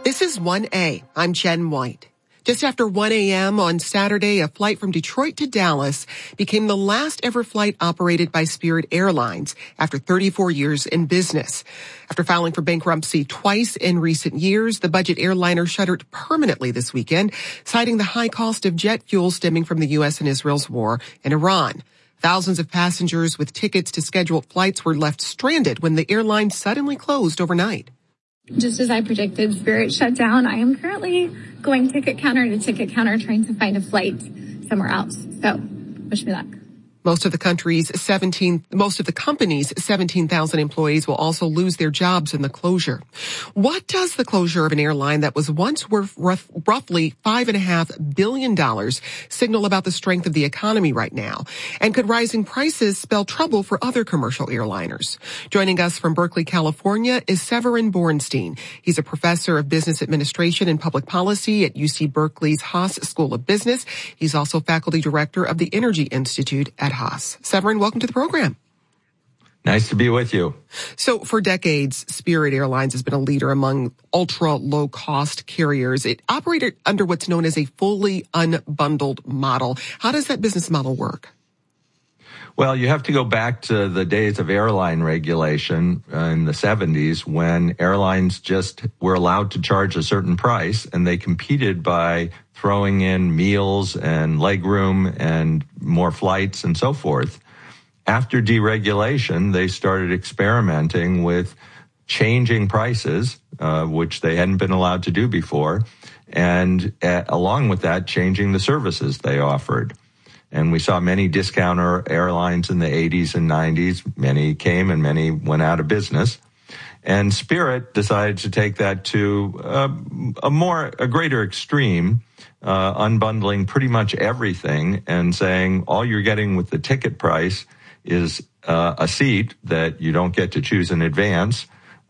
This is 1A. I'm Jen White. Just after 1 a.m. on Saturday, a flight from Detroit to Dallas became the last ever flight operated by Spirit Airlines after 34 years in business. After filing for bankruptcy twice in recent years, the budget airliner shuttered permanently this weekend, citing the high cost of jet fuel stemming from the U.S. and Israel's war in Iran. Thousands of passengers with tickets to scheduled flights were left stranded when the airline suddenly closed overnight. Just as I predicted, Spirit shut down. I am currently going ticket counter to ticket counter trying to find a flight somewhere else. So, wish me luck. Most of the company's 17,000 employees will also lose their jobs in the closure. What does the closure of an airline that was once worth roughly $5.5 billion signal about the strength of the economy right now? And could rising prices spell trouble for other commercial airliners? Joining us from Berkeley, California is Severin Borenstein. He's a professor of business administration and public policy at UC Berkeley's Haas School of Business. He's also faculty director of the Energy Institute at Haas. Severin, welcome to the program. Nice to be with you. So for decades, Spirit Airlines has been a leader among ultra low cost carriers. It operated under what's known as a fully unbundled model. How does that business model work? Well, you have to go back to the days of airline regulation in the 70s when airlines just were allowed to charge a certain price, and they competed by throwing in meals and legroom and more flights and so forth. After deregulation, they started experimenting with changing prices, which they hadn't been allowed to do before, and along with that, changing the services they offered. And we saw many discounter airlines in the 80s and 90s. Many came and many went out of business. And Spirit decided to take that to a greater extreme, unbundling pretty much everything and saying all you're getting with the ticket price is a seat that you don't get to choose in advance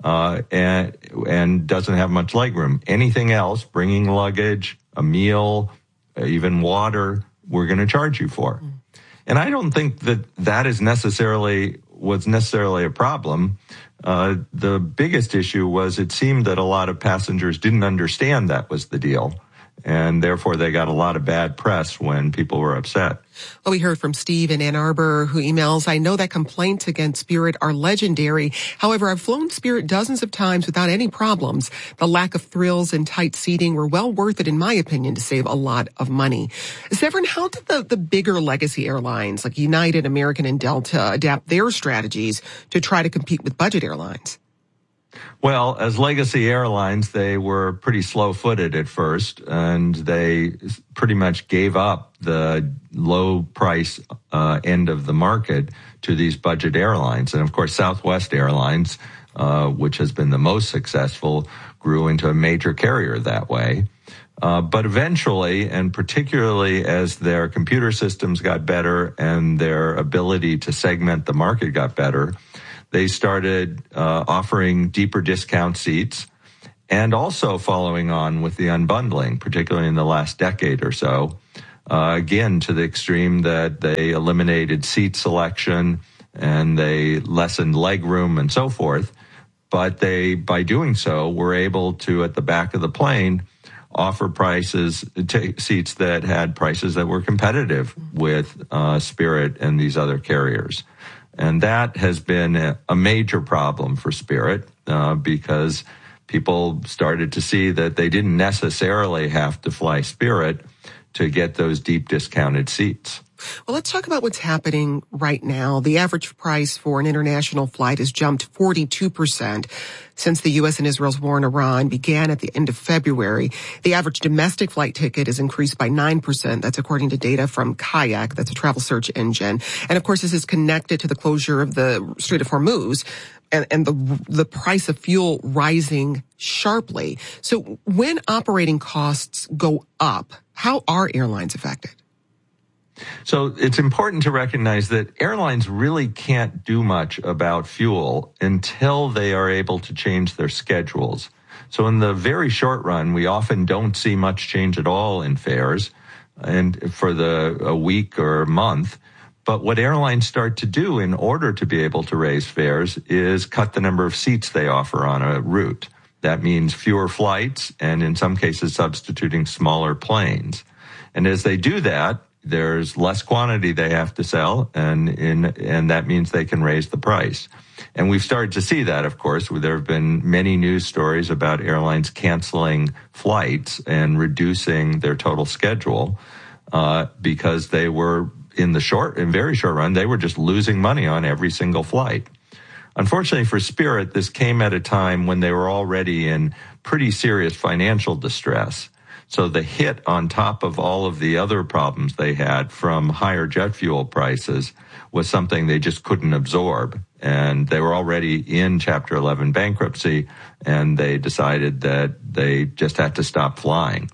and doesn't have much legroom. Anything else, bringing luggage, a meal, even water, we're going to charge you for. And I don't think that was necessarily a problem. The biggest issue was it seemed that a lot of passengers didn't understand that was the deal. And therefore, they got a lot of bad press when people were upset. Well, we heard from Steve in Ann Arbor who emails, I know that complaints against Spirit are legendary. However, I've flown Spirit dozens of times without any problems. The lack of thrills and tight seating were well worth it, in my opinion, to save a lot of money. Severin, how did the bigger legacy airlines like United, American, and Delta adapt their strategies to try to compete with budget airlines? Well, as legacy airlines, they were pretty slow-footed at first, and they pretty much gave up the low-price end of the market to these budget airlines. And, of course, Southwest Airlines, which has been the most successful, grew into a major carrier that way. But eventually, and particularly as their computer systems got better and their ability to segment the market got better, they started offering deeper discount seats and also following on with the unbundling, particularly in the last decade or so, again, to the extreme that they eliminated seat selection and they lessened legroom and so forth. But they, by doing so, were able to, at the back of the plane, offer seats that had prices that were competitive with Spirit and these other carriers. And that has been a major problem for Spirit because people started to see that they didn't necessarily have to fly Spirit to get those deep discounted seats. Well, let's talk about what's happening right now. The average price for an international flight has jumped 42% since the U.S. and Israel's war in Iran began at the end of February. The average domestic flight ticket has increased by 9%. That's according to data from Kayak. That's a travel search engine. And of course, this is connected to the closure of the Strait of Hormuz and the price of fuel rising sharply. So when operating costs go up, how are airlines affected? So it's important to recognize that airlines really can't do much about fuel until they are able to change their schedules. So in the very short run, we often don't see much change at all in fares and for a week or a month. But what airlines start to do in order to be able to raise fares is cut the number of seats they offer on a route. That means fewer flights and in some cases substituting smaller planes. And as they do that, there's less quantity they have to sell, and that means they can raise the price. And we've started to see that, of course. There have been many news stories about airlines canceling flights and reducing their total schedule because they were in very short run, they were just losing money on every single flight. Unfortunately for Spirit, this came at a time when they were already in pretty serious financial distress. So the hit on top of all of the other problems they had from higher jet fuel prices was something they just couldn't absorb. And they were already in Chapter 11 bankruptcy, and they decided that they just had to stop flying.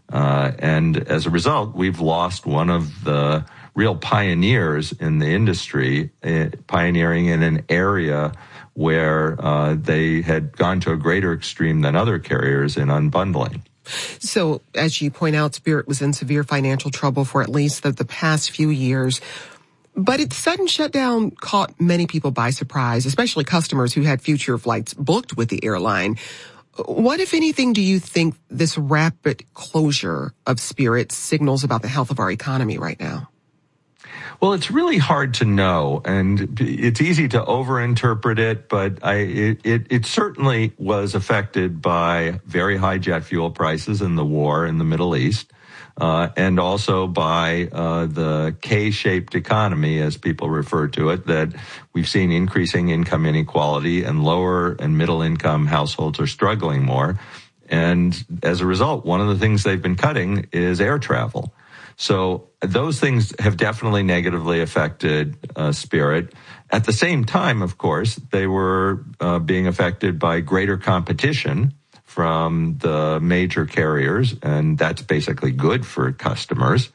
And as a result, we've lost one of the real pioneers in the industry, pioneering in an area where they had gone to a greater extreme than other carriers in unbundling. So, as you point out, Spirit was in severe financial trouble for at least the past few years. But its sudden shutdown caught many people by surprise, especially customers who had future flights booked with the airline. What, if anything, do you think this rapid closure of Spirit signals about the health of our economy right now? Well, it's really hard to know, and it's easy to overinterpret it, but it certainly was affected by very high jet fuel prices in the war in the Middle East, and also by the K-shaped economy, as people refer to it, that we've seen increasing income inequality, and lower and middle income households are struggling more. And as a result, one of the things they've been cutting is air travel. So those things have definitely negatively affected Spirit. At the same time, of course, they were being affected by greater competition from the major carriers, and that's basically good for customers.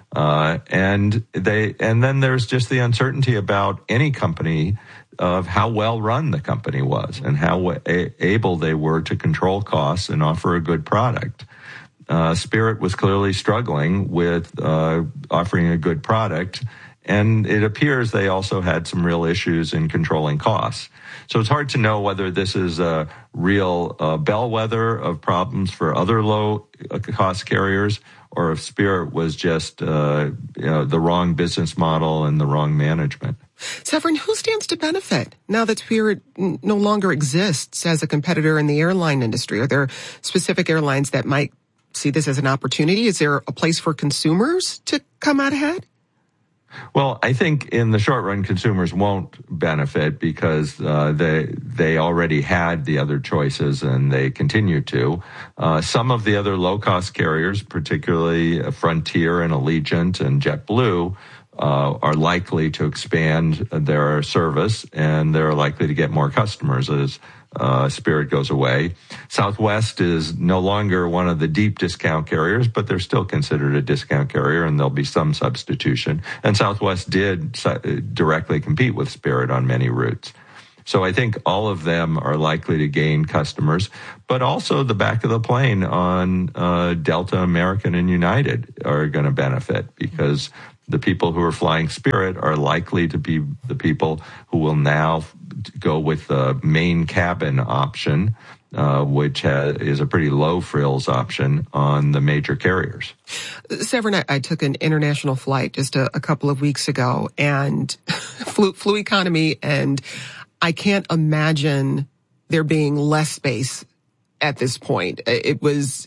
And then there's just the uncertainty about any company of how well run the company was and how able they were to control costs and offer a good product. Spirit was clearly struggling with offering a good product, and it appears they also had some real issues in controlling costs. So it's hard to know whether this is a real bellwether of problems for other low-cost carriers, or if Spirit was just the wrong business model and the wrong management. Severin, who stands to benefit now that Spirit no longer exists as a competitor in the airline industry? Are there specific airlines that might see this as an opportunity? Is there a place for consumers to come out ahead? Well, I think in the short run, consumers won't benefit because they already had the other choices and they continue to. Some of the other low-cost carriers, particularly Frontier and Allegiant and JetBlue, are likely to expand their service, and they're likely to get more customers as Spirit goes away. Southwest is no longer one of the deep discount carriers, but they're still considered a discount carrier, and there'll be some substitution. And Southwest did directly compete with Spirit on many routes. So I think all of them are likely to gain customers, but also the back of the plane on Delta, American, and United are going to benefit because the people who are flying Spirit are likely to be the people who will now go with the main cabin option, which is a pretty low frills option on the major carriers. Severin, I took an international flight just a couple of weeks ago and flew economy, and I can't imagine there being less space at this point. It was,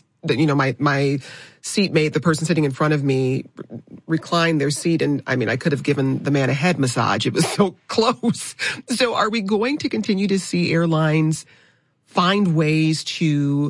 my seatmate, the person sitting in front of me, reclined their seat, and I could have given the man a head massage. It was so close. So are we going to continue to see airlines find ways to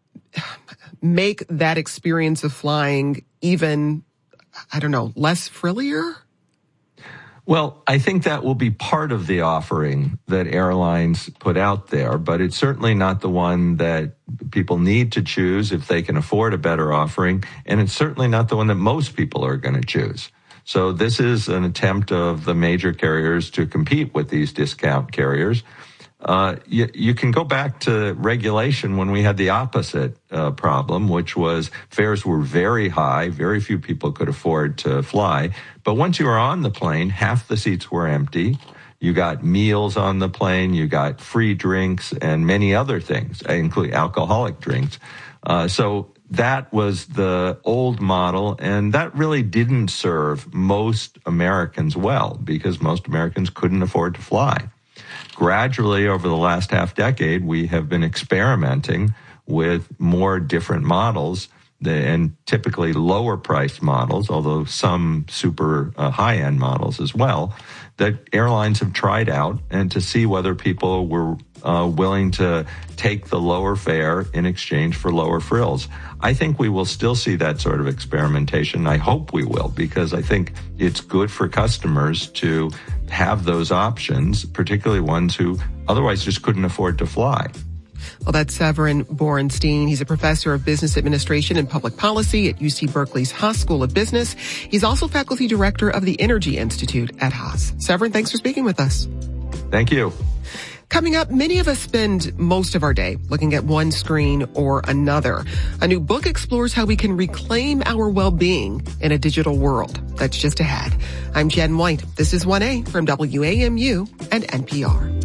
make that experience of flying even, less frillier? Well, I think that will be part of the offering that airlines put out there, but it's certainly not the one that people need to choose if they can afford a better offering, and it's certainly not the one that most people are going to choose. So this is an attempt of the major carriers to compete with these discount carriers. You can go back to regulation when we had the opposite problem, which was fares were very high. Very few people could afford to fly. But once you were on the plane, half the seats were empty. You got meals on the plane, you got free drinks and many other things, including alcoholic drinks. So that was the old model, and that really didn't serve most Americans well because most Americans couldn't afford to fly. Gradually, over the last half decade, we have been experimenting with more different models and typically lower priced models, although some super high-end models as well, that airlines have tried out and to see whether people were willing to take the lower fare in exchange for lower frills. I think we will still see that sort of experimentation. I hope we will, because I think it's good for customers to have those options, particularly ones who otherwise just couldn't afford to fly. Well, that's Severin Borenstein. He's a professor of business administration and public policy at UC Berkeley's Haas School of Business. He's also faculty director of the Energy Institute at Haas. Severin, thanks for speaking with us. Thank you. Coming up, many of us spend most of our day looking at one screen or another. A new book explores how we can reclaim our well-being in a digital world. That's just ahead. I'm Jen White. This is 1A from WAMU and NPR.